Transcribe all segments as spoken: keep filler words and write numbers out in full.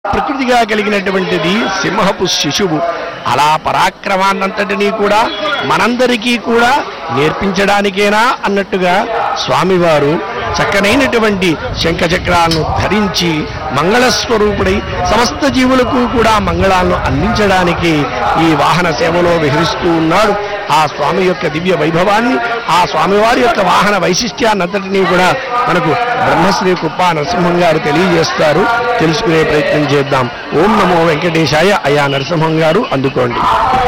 ప్రకృతిగా కలిగినటువంటిది సింహపు శిశువు. అలా పరాక్రమాన్నంతటినీ కూడా మనందరికీ కూడా నేర్పించడానికేనా అన్నట్టుగా స్వామివారు చక్కనైనటువంటి శంఖచక్రాలను ధరించి మంగళస్వరూపుడై సమస్త జీవులకు కూడా మంగళాలను అందించడానికి ఈ వాహన సేవలో విహరిస్తూ ఉన్నాడు. ఆ స్వామి యొక్క దివ్య వైభవాన్ని, ఆ స్వామివారి యొక్క వాహన వైశిష్ట్యాన్నంతటినీ కూడా మనకు బ్రహ్మశ్రీ కృపా నరసింహం గారు తెలియజేస్తారు. తెలుసుకునే ప్రయత్నం చేద్దాం. ఓం నమో వెంకటేశాయ. అయా నరసింహం గారు అందుకోండి.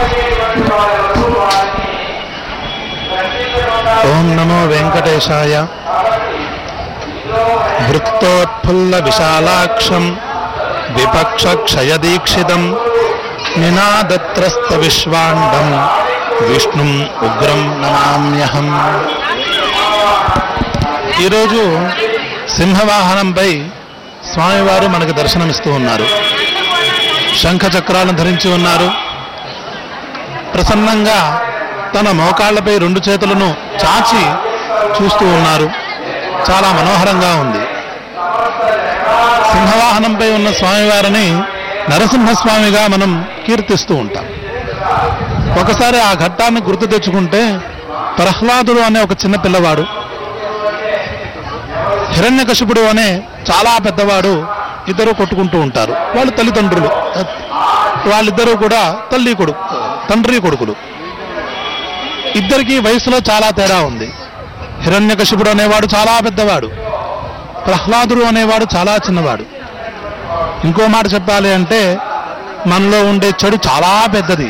ఓం నమో వెంకటేశాయ. వృత్తోత్ఫుల్ల విశాలాక్షం విపక్ష క్షయదీక్షితం నినాదత్రస్త విశ్వాండం విష్ణుం ఉగ్రం నమామ్యహం. ఈరోజు సింహవాహనంపై స్వామివారు మనకు దర్శనమిస్తూ ఉన్నారు. శంఖ చక్రాలను ధరించి ఉన్నారు. ప్రసన్నంగా తన మోకాళ్లపై రెండు చేతులను చాచి చూస్తూ ఉన్నారు. చాలా మనోహరంగా ఉంది. సింహవాహనంపై ఉన్న స్వామివారిని నరసింహస్వామిగా మనం కీర్తిస్తూ ఉంటాం. ఒకసారి ఆ ఘట్టాన్ని గుర్తు తెచ్చుకుంటే, ప్రహ్లాదుడు అనే ఒక చిన్న పిల్లవాడు, హిరణ్యకశిపుడు అనే చాలా పెద్దవాడు ఇద్దరు కొట్టుకుంటూ ఉంటారు. వాళ్ళు తల్లిదండ్రులు, వాళ్ళిద్దరూ కూడా తల్లి కొడుకు తండ్రి కొడుకులు. ఇద్దరికి వయసులో చాలా తేడా ఉంది. హిరణ్యకశిపుడు అనేవాడు చాలా పెద్దవాడు, ప్రహ్లాదుడు అనేవాడు చాలా చిన్నవాడు. ఇంకో మాట చెప్పాలి అంటే, మనలో ఉండే చెడు చాలా పెద్దది,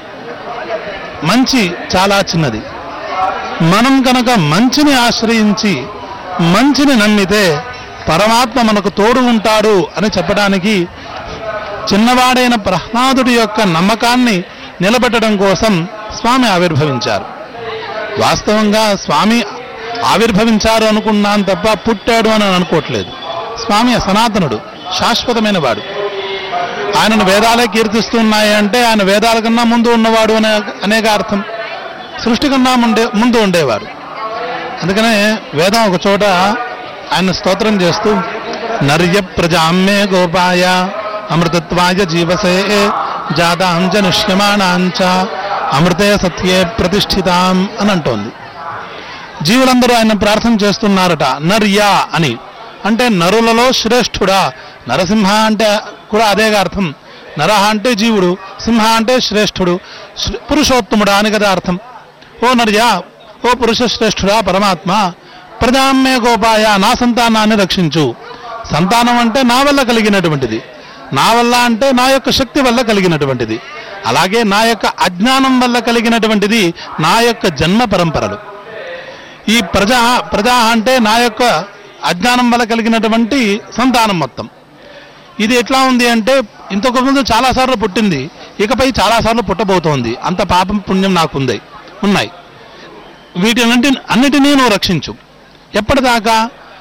మంచి చాలా చిన్నది. మనం కనుక మంచిని ఆశ్రయించి మంచిని నమ్మితే పరమాత్మ మనకు తోడు ఉంటాడు అని చెప్పడానికి చిన్నవాడైన ప్రహ్లాదుడి యొక్క నమ్మకాన్ని నిలబెట్టడం కోసం స్వామి ఆవిర్భవించారు. వాస్తవంగా స్వామి ఆవిర్భవించారు అనుకున్నాను తప్ప పుట్టాడు అని అనుకోవట్లేదు. స్వామి సనాతనుడు, శాశ్వతమైన వాడు. ఆయనను వేదాలే కీర్తిస్తున్నాయి అంటే ఆయన వేదాల కన్నా ముందు ఉన్నవాడు అనే అనేక అర్థం. సృష్టి కన్నా ముందే ముందు ఉండేవాడు. అందుకనే వేదం ఒక చోట ఆయన స్తోత్రం చేస్తూ, నర్య ప్రజామ్మే గోపాయ అమృతత్వాయ జీవసే జాతాం జనుష్యమాణాంచ అమృతే సత్యే ప్రతిష్ఠితాం అని అంటోంది. జీవులందరూ ఆయన ప్రార్థన చేస్తున్నారట నర్యా అని. అంటే నరులలో శ్రేష్ఠుడా. నరసింహ అంటే కూడా అదేగా అర్థం. నరహ అంటే జీవుడు, సింహ అంటే శ్రేష్ఠుడు, పురుషోత్తముడా అని కదా అర్థం. ఓ నర్యా, ఓ పురుష శ్రేష్ఠుడా పరమాత్మ, ప్రజామ్మే గోపాయ, నా సంతానాన్ని రక్షించు. సంతానం అంటే నా వల్ల కలిగినటువంటిది, నా వల్ల అంటే నా యొక్క శక్తి వల్ల కలిగినటువంటిది, అలాగే నా యొక్క అజ్ఞానం వల్ల కలిగినటువంటిది నా యొక్క జన్మ పరంపరలు. ఈ ప్రజా ప్రజా అంటే నా యొక్క అజ్ఞానం వల్ల కలిగినటువంటి సంతానం మొత్తం. ఇది ఎట్లా ఉంది అంటే, ఇంతకు ముందు చాలాసార్లు పుట్టింది, ఇకపై చాలాసార్లు పుట్టబోతోంది. అంత పాపం పుణ్యం నాకుంది ఉన్నాయి. వీటినంటి అన్నిటినీ నువ్వు రక్షించు. ఎప్పటిదాకా?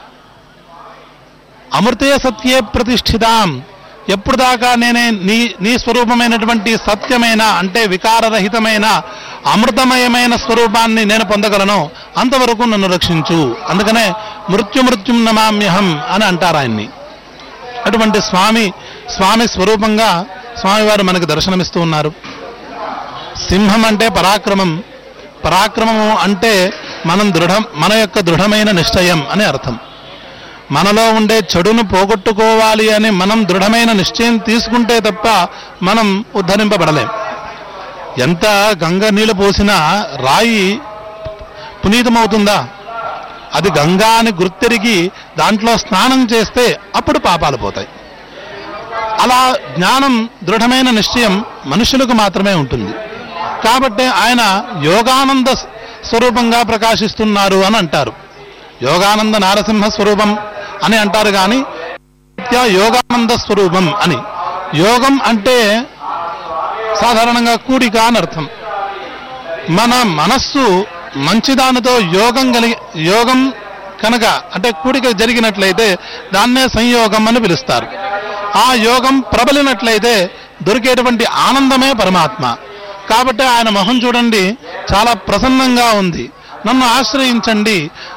అమృతే సత్యే ప్రతిష్ఠితాం. ఎప్పుడు దాకా నేనే నీ నీ స్వరూపమైనటువంటి సత్యమైన అంటే వికారరహితమైన అమృతమయమైన స్వరూపాన్ని నేను పొందగలను, అంతవరకు నన్ను రక్షించు. అందుకనే మృత్యు మృత్యుం నమామ్యహం అని అంటారు ఆయన్ని. అటువంటి స్వామి స్వామి స్వరూపంగా స్వామివారు మనకు దర్శనమిస్తూ ఉన్నారు. సింహం అంటే పరాక్రమం. పరాక్రమము అంటే మనం దృఢం మన యొక్క దృఢమైన నిశ్చయం అని అర్థం. మనలో ఉండే చెడును పోగొట్టుకోవాలి అని మనం దృఢమైన నిశ్చయం తీసుకుంటే తప్ప మనం ఉద్ధరింపబడలేం. ఎంత గంగ నీళ్ళు పోసినా రాయి పునీతమవుతుందా? అది గంగా అని గుర్తెరిగి దాంట్లో స్నానం చేస్తే అప్పుడు పాపాలు పోతాయి. అలా జ్ఞానం, దృఢమైన నిశ్చయం మనుషులకు మాత్రమే ఉంటుంది. కాబట్టి ఆయన యోగానంద స్వరూపంగా ప్రకాశిస్తున్నారు అని అంటారు. యోగానంద నారసింహ స్వరూపం అని అంటారు కానీ యోగానంద స్వరూపం అని. యోగం అంటే సాధారణంగా కూడిక అని అర్థం. మన మనస్సు మంచిదానితో యోగం కలిగి యోగం కనుక అంటే కూడిక జరిగినట్లయితే దాన్నే సంయోగం అని పిలుస్తారు. ఆ యోగం ప్రబలినట్లయితే దొరికేటువంటి ఆనందమే పరమాత్మ. కాబట్టి ఆయన మొహం చూడండి, చాలా ప్రసన్నంగా ఉంది. నన్ను ఆశ్రయించండి,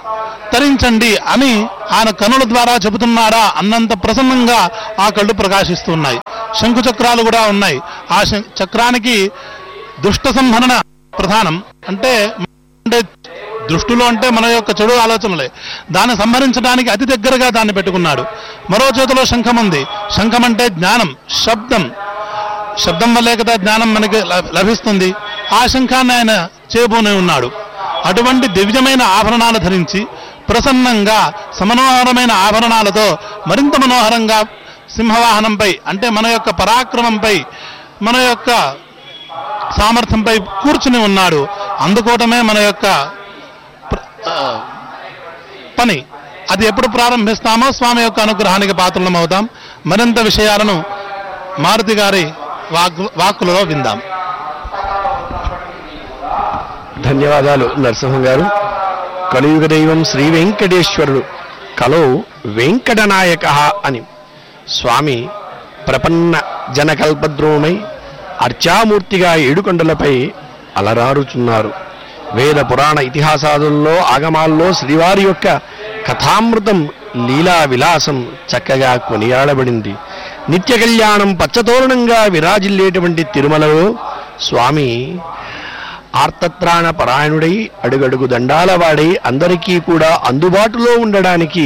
తరించండి అని ఆయన కనుల ద్వారా చెబుతున్నాడా అన్నంత ప్రసన్నంగా ఆ కళ్ళు ప్రకాశిస్తున్నాయి. శంకు చక్రాలు కూడా ఉన్నాయి. ఆ చక్రానికి దుష్ట సంహరణ ప్రధానం. అంటే దృష్టిలో అంటే మన యొక్క చెడు ఆలోచనలే, దాన్ని సంహరించడానికి అతి దగ్గరగా దాన్ని పెట్టుకున్నాడు. మరో చేతిలో శంఖం ఉంది. శంఖం అంటే జ్ఞానం, శబ్దం. శబ్దం వల్లే కదా జ్ఞానం మనకి లభిస్తుంది. ఆ శంఖాన్ని ఆయన చేయబోనే ఉన్నాడు. అటువంటి దివ్యమైన ఆభరణాలు ధరించి ప్రసన్నంగా సమనోహరమైన ఆభరణాలతో మరింత మనోహరంగా సింహవాహనంపై అంటే మన యొక్క పరాక్రమంపై మన యొక్క సామర్థ్యంపై కూర్చుని ఉన్నాడు. అందుకోవటమే మన యొక్క పని. అది ఎప్పుడు ప్రారంభిస్తామో స్వామి యొక్క అనుగ్రహానికి పాత్రలం అవుతాం. మరింత విషయాలను మారుతి గారి వాక్ వాక్కులలో విందాం. ధన్యవాదాలు నరసింహం గారు. కలియుగ దైవం శ్రీ వెంకటేశ్వరుడు కలో వెంకటనాయక అని స్వామి ప్రపన్న జనకల్పద్రోమై అర్చామూర్తిగా ఏడుకొండలపై అలరారుచున్నారు. వేద పురాణ ఇతిహాసాదుల్లో ఆగమాల్లో శ్రీవారి యొక్క కథామృతం లీలా విలాసం చక్కగా కొనియాడబడింది. నిత్య కళ్యాణం పచ్చతోరణంగా విరాజిల్లేటువంటి తిరుమలలో స్వామి ఆర్తత్రాణ పరాయణుడై అడుగడుగు దండాల వాడై అందరికీ కూడా అందుబాటులో ఉండడానికి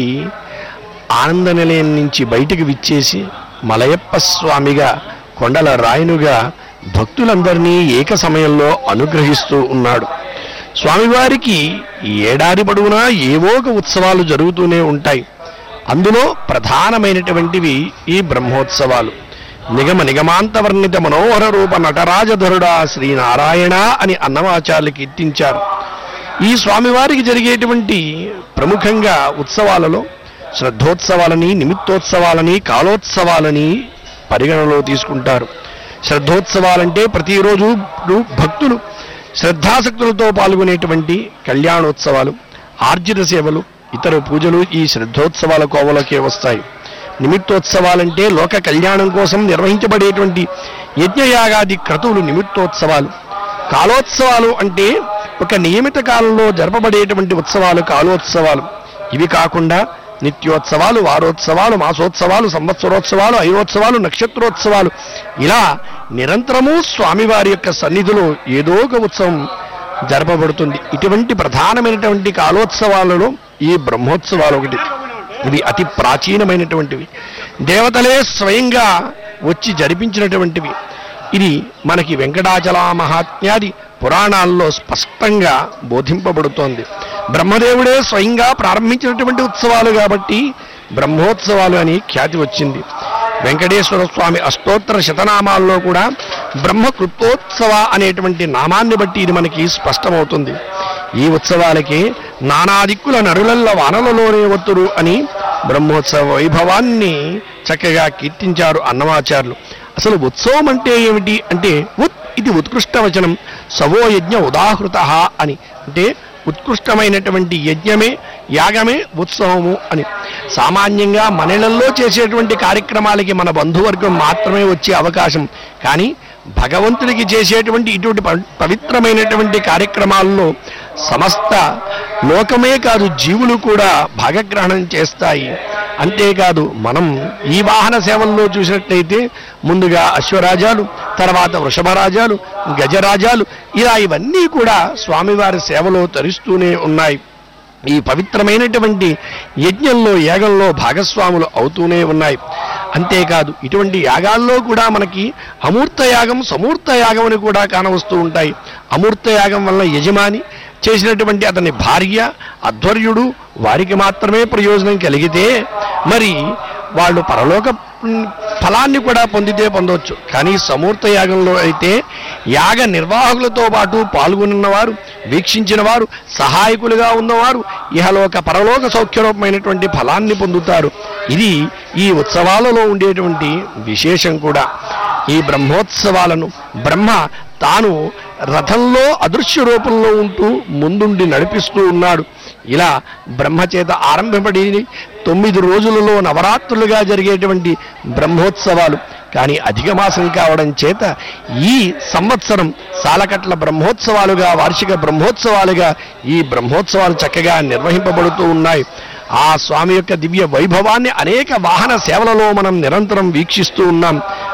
ఆనంద నిలయం నుంచి బయటికి విచ్చేసి మలయప్ప స్వామిగా కొండల రాయనుగా భక్తులందరినీ ఏక సమయంలో అనుగ్రహిస్తూ ఉన్నాడు. స్వామివారికి ఏడాది పొడవునా ఏవో ఒక ఉత్సవాలు జరుగుతూనే ఉంటాయి. అందులో ప్రధానమైనటువంటివి ఈ బ్రహ్మోత్సవాలు. నిగమ నిగమాంతవర్ణిత మనోహర రూప నటరాజధరుడా శ్రీనారాయణ అని అన్నమాచార్యులు కీర్తించారు. ఈ స్వామివారికి జరిగేటువంటి ప్రముఖంగా ఉత్సవాలలో శ్రద్ధోత్సవాలని, నిమిత్తోత్సవాలని, కాలోత్సవాలని పరిగణలో తీసుకుంటారు. శ్రద్ధోత్సవాలంటే ప్రతిరోజు భక్తులు శ్రద్ధాసక్తులతో పాల్గొనేటువంటి కళ్యాణోత్సవాలు, ఆర్జిత సేవలు, ఇతర పూజలు ఈ శ్రద్ధోత్సవాల కోవలకే వస్తాయి. నిమిత్తోత్సవాలంటే లోక కళ్యాణం కోసం నిర్వహించబడేటువంటి యజ్ఞయాగాది క్రతువులు నిమిత్తోత్సవాలు. కాలోత్సవాలు అంటే ఒక నియమిత కాలంలో జరపబడేటువంటి ఉత్సవాలు కాలోత్సవాలు. ఇవి కాకుండా నిత్యోత్సవాలు, వారోత్సవాలు, మాసోత్సవాలు, సంవత్సరోత్సవాలు, ఐరోత్సవాలు, నక్షత్రోత్సవాలు, ఇలా నిరంతరము స్వామివారి యొక్క సన్నిధిలో ఏదో ఒక ఉత్సవం జరపబడుతుంది. ఇటువంటి ప్రధానమైనటువంటి కాలోత్సవాలలో ఈ బ్రహ్మోత్సవాలు ఒకటి. ఇవి అతి ప్రాచీనమైనటువంటివి, దేవతలే స్వయంగా వచ్చి జరిపించినటువంటివి. ఇది మనకి వెంకటాచల మహాత్మ్యాది పురాణాల్లో స్పష్టంగా బోధింపబడుతోంది. బ్రహ్మదేవుడే స్వయంగా ప్రారంభించినటువంటి ఉత్సవాలు కాబట్టి బ్రహ్మోత్సవాలు అని ఖ్యాతి వచ్చింది. వెంకటేశ్వర స్వామి అష్టోత్తర శతనామాల్లో కూడా బ్రహ్మకృత్తోత్సవ అనేటువంటి నామాన్ని బట్టి ఇది మనకి స్పష్టమవుతుంది. ఈ ఉత్సవాలకి నానాదిక్కుల నరులల్ల వానలలోనే ఒత్తురు అని బ్రహ్మోత్సవ వైభవాన్ని చక్కగా కీర్తించారు అన్నమాచార్యులు. అసలు ఉత్సవం అంటే ఏమిటి అంటే ఉత్ ఇది ఉత్కృష్ట వచనం, సవో యజ్ఞ ఉదాహృత అని. అంటే ఉత్కృష్టమైనటువంటి యజ్ఞమే, యాగమే ఉత్సవము అని. సామాన్యంగా మనలలో చేసేటువంటి కార్యక్రమాలకి మన బంధువర్గం మాత్రమే వచ్చే అవకాశం, కానీ భగవంతుడికి చేసేటువంటి ఇటువంటి పవిత్రమైనటువంటి కార్యక్రమాల్లో సమస్త లోకమే కాదు జీవులు కూడా భాగగ్రహణం చేస్తాయి. అంతేకాదు మనం ఈ వాహన సేవల్లో చూసినట్లయితే ముందుగా అశ్వరాజాలు, తర్వాత వృషభరాజాలు, గజరాజాలు, ఇలా ఇవన్నీ కూడా స్వామివారి సేవలో తరిస్తూనే ఉన్నాయి. ఈ పవిత్రమైనటువంటి యజ్ఞంలో, యాగంలో భాగస్వాములు అవుతూనే ఉన్నాయి. అంతేకాదు ఇటువంటి యాగాల్లో కూడా మనకి అమూర్త యాగం, సమూర్త యాగం అని కూడా కానవస్తూ ఉంటాయి. అమూర్త యాగం వల్ల యజమాని చేసినటువంటి అతని భార్య, అధ్వర్యుడు వారికి మాత్రమే ప్రయోజనం కలిగితే మరి వాళ్ళు పరలోక ఫలాన్ని కూడా పొందితే పొందవచ్చు. కానీ సమూర్త యాగంలో అయితే యాగ నిర్వాహకులతో పాటు పాల్గొన్నవారు, వీక్షించిన వారు, సహాయకులుగా ఉన్నవారు ఇహలోక పరలోక సౌఖ్యరూపమైనటువంటి ఫలాన్ని పొందుతారు. ఇది ఈ ఉత్సవాలలో ఉండేటువంటి విశేషం కూడా. ఈ బ్రహ్మోత్సవాలను బ్రహ్మ తాను రథంలో అదృశ్య రూపంలో ఉంటూ ముందుండి నడిపిస్తూ ఉన్నాడు. ఇలా బ్రహ్మచేత ఆరంభపడి తొమ్మిది రోజులలో నవరాత్రులుగా జరిగేటువంటి బ్రహ్మోత్సవాలు కానీ అధిక మాసం కావడం చేత ఈ సంవత్సరం సాలకట్ల బ్రహ్మోత్సవాలుగా వార్షిక బ్రహ్మోత్సవాలుగా ఈ బ్రహ్మోత్సవాలు చక్కగా నిర్వహింపబడుతూ ఉన్నాయి. ఆ స్వామి యొక్క దివ్య వైభవాన్ని అనేక వాహన సేవలలో మనం నిరంతరం వీక్షిస్తూ ఉన్నాం.